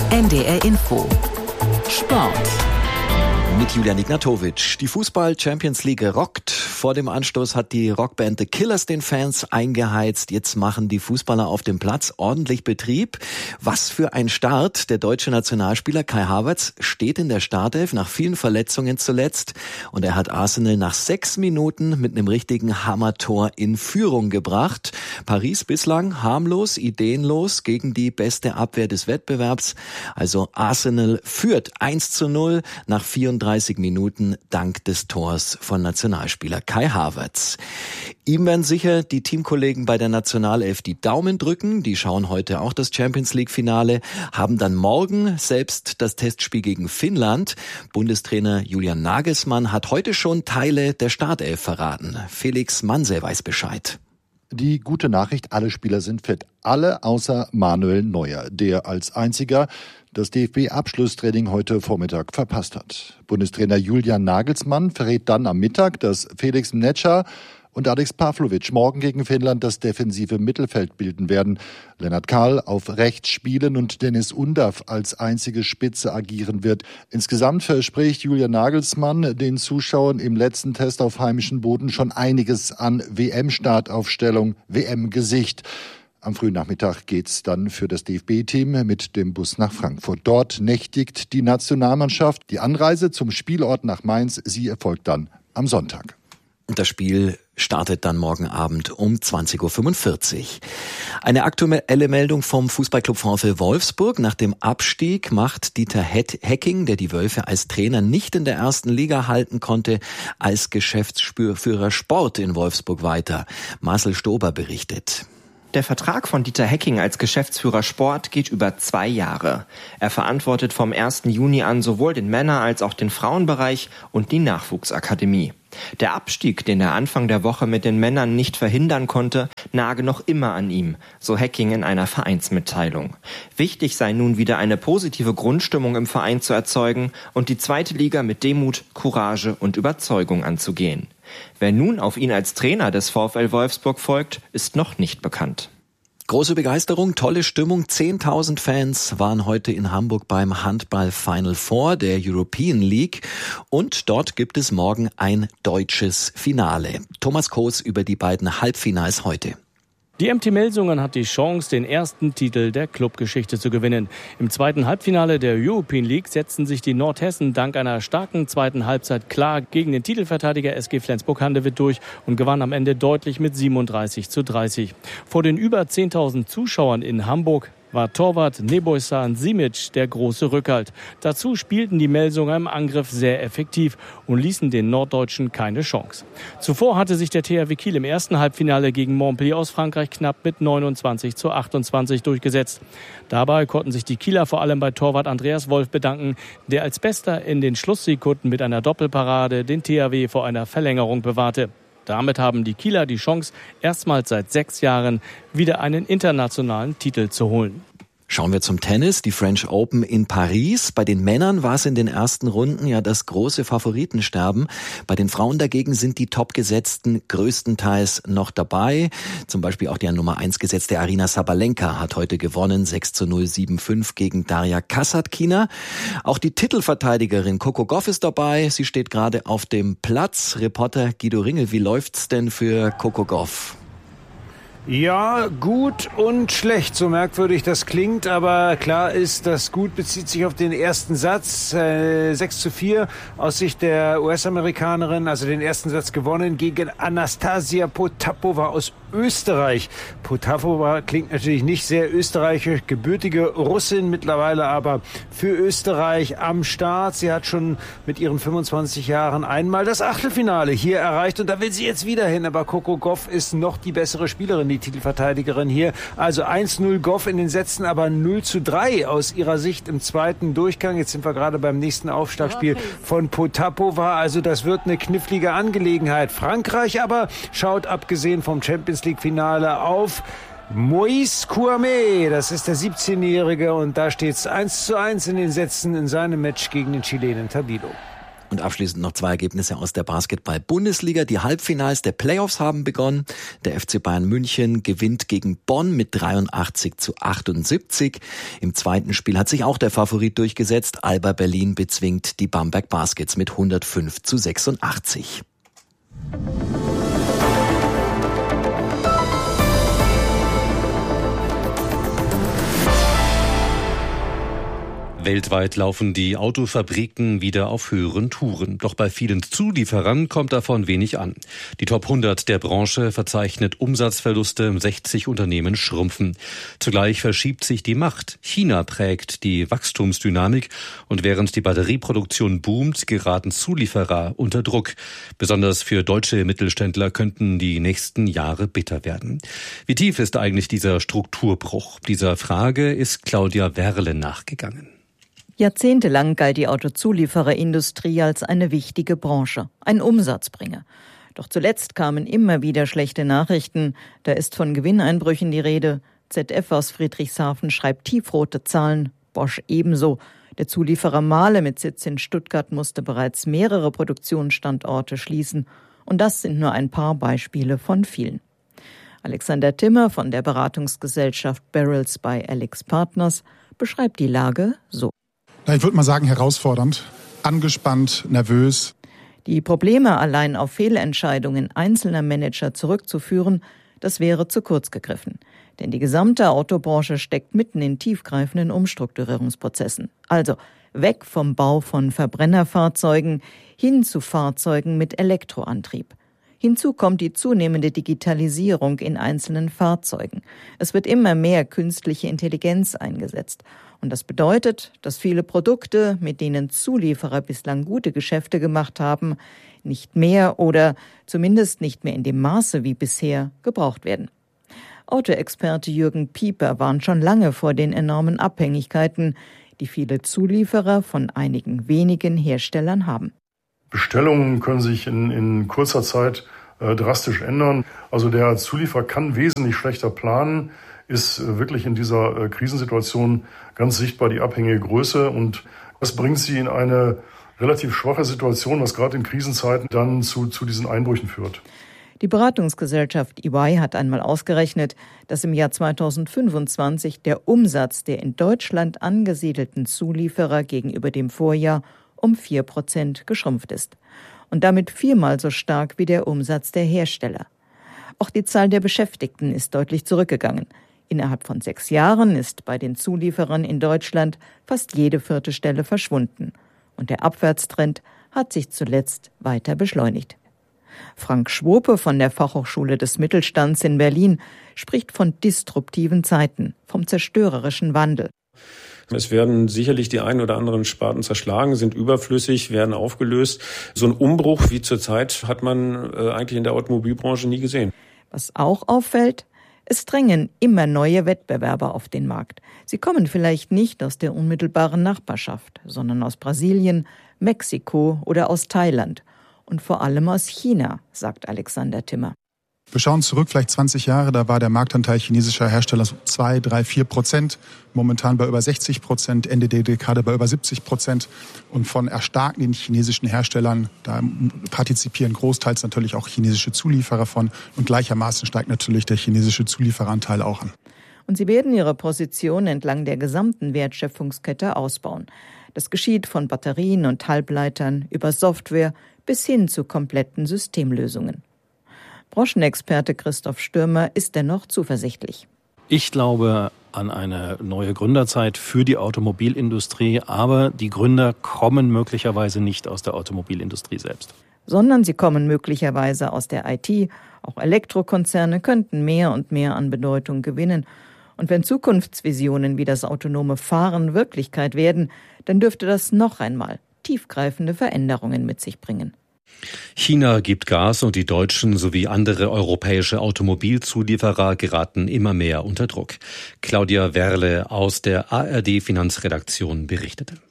NDR Info. Sport. Mit Julian Ignatowitsch. Die Fußball-Champions League rockt. Vor dem Anstoß hat die Rockband The Killers den Fans eingeheizt. Jetzt machen die Fußballer auf dem Platz ordentlich Betrieb. Was für ein Start. Der deutsche Nationalspieler Kai Havertz steht in der Startelf nach vielen Verletzungen zuletzt. Und er hat Arsenal nach 6 Minuten mit einem richtigen Hammertor in Führung gebracht. Paris bislang harmlos, ideenlos gegen die beste Abwehr des Wettbewerbs. Also Arsenal führt 1:0 nach 34 Minuten dank des Tors von Nationalspieler Kai Havertz. Ihm werden sicher die Teamkollegen bei der Nationalelf die Daumen drücken. Die schauen heute auch das Champions-League-Finale, haben dann morgen selbst das Testspiel gegen Finnland. Bundestrainer Julian Nagelsmann hat heute schon Teile der Startelf verraten. Felix Manse weiß Bescheid. Die gute Nachricht, alle Spieler sind fit. Alle außer Manuel Neuer, der als einziger das DFB-Abschlusstraining heute Vormittag verpasst hat. Bundestrainer Julian Nagelsmann verrät dann am Mittag, dass Felix Mnetscher und Alex Pavlovic morgen gegen Finnland das defensive Mittelfeld bilden werden. Lennart Kahl auf rechts spielen und Dennis Undav als einzige Spitze agieren wird. Insgesamt verspricht Julian Nagelsmann den Zuschauern im letzten Test auf heimischem Boden schon einiges an WM-Startaufstellung, WM-Gesicht. Am frühen Nachmittag geht's dann für das DFB-Team mit dem Bus nach Frankfurt. Dort nächtigt die Nationalmannschaft. Die Anreise zum Spielort nach Mainz, sie erfolgt dann am Sonntag. Das Spiel startet dann morgen Abend um 20:45 Uhr. Eine aktuelle Meldung vom Fußballclub VfL Wolfsburg. Nach dem Abstieg macht Dieter Hecking, der die Wölfe als Trainer nicht in der ersten Liga halten konnte, als Geschäftsführer Sport in Wolfsburg weiter. Marcel Stober berichtet. Der Vertrag von Dieter Hecking als Geschäftsführer Sport geht über 2 Jahre. Er verantwortet vom 1. Juni an sowohl den Männer- als auch den Frauenbereich und die Nachwuchsakademie. Der Abstieg, den er Anfang der Woche mit den Männern nicht verhindern konnte, nage noch immer an ihm, so Hecking in einer Vereinsmitteilung. Wichtig sei nun wieder eine positive Grundstimmung im Verein zu erzeugen und die 2. Liga mit Demut, Courage und Überzeugung anzugehen. Wer nun auf ihn als Trainer des VfL Wolfsburg folgt, ist noch nicht bekannt. Große Begeisterung, tolle Stimmung. 10.000 Fans waren heute in Hamburg beim Handball Final Four der European League. Und dort gibt es morgen ein deutsches Finale. Thomas Koos über die beiden Halbfinals heute. Die MT Melsungen hat die Chance, den ersten Titel der Clubgeschichte zu gewinnen. Im zweiten Halbfinale der European League setzten sich die Nordhessen dank einer starken zweiten Halbzeit klar gegen den Titelverteidiger SG Flensburg-Handewitt durch und gewann am Ende deutlich mit 37:30. Vor den über 10.000 Zuschauern in Hamburg war Torwart Nebojsan Simic der große Rückhalt. Dazu spielten die Melsunger im Angriff sehr effektiv und ließen den Norddeutschen keine Chance. Zuvor hatte sich der THW Kiel im ersten Halbfinale gegen Montpellier aus Frankreich knapp mit 29:28 durchgesetzt. Dabei konnten sich die Kieler vor allem bei Torwart Andreas Wolf bedanken, der als Bester in den Schlusssekunden mit einer Doppelparade den THW vor einer Verlängerung bewahrte. Damit haben die Kieler die Chance, erstmals seit 6 Jahren wieder einen internationalen Titel zu holen. Schauen wir zum Tennis, die French Open in Paris. Bei den Männern war es in den ersten Runden ja das große Favoritensterben. Bei den Frauen dagegen sind die Topgesetzten größtenteils noch dabei. Zum Beispiel auch die an Nummer 1 gesetzte Aryna Sabalenka hat heute gewonnen, 6:0, 7:5 gegen Daria Kasatkina. Auch die Titelverteidigerin Coco Gauff ist dabei. Sie steht gerade auf dem Platz. Reporter Guido Ringel, wie läuft's denn für Coco Gauff? Ja, gut und schlecht, so merkwürdig das klingt, aber klar ist, das gut bezieht sich auf den ersten Satz, 6:4 aus Sicht der US-Amerikanerin, also den ersten Satz gewonnen gegen Anastasia Potapova aus Österreich. Potapova klingt natürlich nicht sehr österreichisch, gebürtige Russin, mittlerweile aber für Österreich am Start. Sie hat schon mit ihren 25 Jahren einmal das Achtelfinale hier erreicht und da will sie jetzt wieder hin, aber Coco Gauff ist noch die bessere Spielerin, die Titelverteidigerin hier. Also 1:0 Gauff in den Sätzen, aber 0:3 aus ihrer Sicht im zweiten Durchgang. Jetzt sind wir gerade beim nächsten Aufschlagspiel von Potapova. Also das wird eine knifflige Angelegenheit. Frankreich aber schaut abgesehen vom Champions League Finale auf Moïse Kouamé, das ist der 17-Jährige und da steht es 1:1 in den Sätzen in seinem Match gegen den Chilenen Tabilo. Und abschließend noch 2 Ergebnisse aus der Basketball-Bundesliga. Die Halbfinals der Playoffs haben begonnen. Der FC Bayern München gewinnt gegen Bonn mit 83-78. Im zweiten Spiel hat sich auch der Favorit durchgesetzt. Alba Berlin bezwingt die Bamberg Baskets mit 105-86. Weltweit laufen die Autofabriken wieder auf höheren Touren. Doch bei vielen Zulieferern kommt davon wenig an. Die Top 100 der Branche verzeichnet Umsatzverluste, 60 Unternehmen schrumpfen. Zugleich verschiebt sich die Macht. China prägt die Wachstumsdynamik und während die Batterieproduktion boomt, geraten Zulieferer unter Druck. Besonders für deutsche Mittelständler könnten die nächsten Jahre bitter werden. Wie tief ist eigentlich dieser Strukturbruch? Dieser Frage ist Claudia Werle nachgegangen. Jahrzehntelang galt die Autozuliefererindustrie als eine wichtige Branche, ein Umsatzbringer. Doch zuletzt kamen immer wieder schlechte Nachrichten. Da ist von Gewinneinbrüchen die Rede. ZF aus Friedrichshafen schreibt tiefrote Zahlen, Bosch ebenso. Der Zulieferer Mahle mit Sitz in Stuttgart musste bereits mehrere Produktionsstandorte schließen. Und das sind nur ein paar Beispiele von vielen. Alexander Timmer von der Beratungsgesellschaft Barrels bei AlixPartners beschreibt die Lage so. Ich würde mal sagen, herausfordernd, angespannt, nervös. Die Probleme allein auf Fehlentscheidungen einzelner Manager zurückzuführen, das wäre zu kurz gegriffen. Denn die gesamte Autobranche steckt mitten in tiefgreifenden Umstrukturierungsprozessen. Also weg vom Bau von Verbrennerfahrzeugen hin zu Fahrzeugen mit Elektroantrieb. Hinzu kommt die zunehmende Digitalisierung in einzelnen Fahrzeugen. Es wird immer mehr künstliche Intelligenz eingesetzt. Und das bedeutet, dass viele Produkte, mit denen Zulieferer bislang gute Geschäfte gemacht haben, nicht mehr oder zumindest nicht mehr in dem Maße wie bisher gebraucht werden. Autoexperte Jürgen Pieper warnt schon lange vor den enormen Abhängigkeiten, die viele Zulieferer von einigen wenigen Herstellern haben. Bestellungen können sich in kurzer Zeit drastisch ändern. Also der Zulieferer kann wesentlich schlechter planen, ist wirklich in dieser Krisensituation ganz sichtbar die abhängige Größe. Und das bringt sie in eine relativ schwache Situation, was gerade in Krisenzeiten dann zu diesen Einbrüchen führt. Die Beratungsgesellschaft EY hat einmal ausgerechnet, dass im Jahr 2025 der Umsatz der in Deutschland angesiedelten Zulieferer gegenüber dem Vorjahr um 4% geschrumpft ist. Und damit 4-mal so stark wie der Umsatz der Hersteller. Auch die Zahl der Beschäftigten ist deutlich zurückgegangen. Innerhalb von 6 Jahren ist bei den Zulieferern in Deutschland fast jede 4. Stelle verschwunden. Und der Abwärtstrend hat sich zuletzt weiter beschleunigt. Frank Schwope von der Fachhochschule des Mittelstands in Berlin spricht von disruptiven Zeiten, vom zerstörerischen Wandel. Es werden sicherlich die ein oder anderen Sparten zerschlagen, sind überflüssig, werden aufgelöst. So einen Umbruch wie zurzeit hat man eigentlich in der Automobilbranche nie gesehen. Was auch auffällt, es drängen immer neue Wettbewerber auf den Markt. Sie kommen vielleicht nicht aus der unmittelbaren Nachbarschaft, sondern aus Brasilien, Mexiko oder aus Thailand. Und vor allem aus China, sagt Alexander Timmer. Wir schauen zurück, vielleicht 20 Jahre, da war der Marktanteil chinesischer Hersteller 2, 3, 4%, momentan bei über 60%, Ende der Dekade bei über 70%. Und von erstarkenden chinesischen Herstellern, da partizipieren großteils natürlich auch chinesische Zulieferer von. Und gleichermaßen steigt natürlich der chinesische Zuliefereranteil auch an. Und sie werden ihre Position entlang der gesamten Wertschöpfungskette ausbauen. Das geschieht von Batterien und Halbleitern über Software bis hin zu kompletten Systemlösungen. Branchenexperte Christoph Stürmer ist dennoch zuversichtlich. Ich glaube an eine neue Gründerzeit für die Automobilindustrie, aber die Gründer kommen möglicherweise nicht aus der Automobilindustrie selbst. Sondern sie kommen möglicherweise aus der IT. Auch Elektrokonzerne könnten mehr und mehr an Bedeutung gewinnen. Und wenn Zukunftsvisionen wie das autonome Fahren Wirklichkeit werden, dann dürfte das noch einmal tiefgreifende Veränderungen mit sich bringen. China gibt Gas und die deutschen sowie andere europäische Automobilzulieferer geraten immer mehr unter Druck. Claudia Werle aus der ARD Finanzredaktion berichtete.